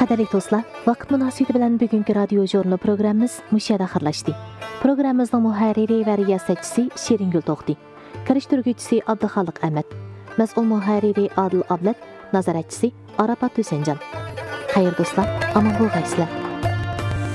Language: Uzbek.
Qadarli do'stlar, vaqt munosabati bilan bugungi radio jurnal programmamiz mushada xirlashdi. Programmamizning muharriri va riyosatchisi Sheringul To'xti, kirishtiruvchisi Abduxoliq Ahmad, mas'ul muharriri Adil Ablat, nazoratchisi Arafat Husanjon. Xayr do'stlar, omon bo'lgaysizlar.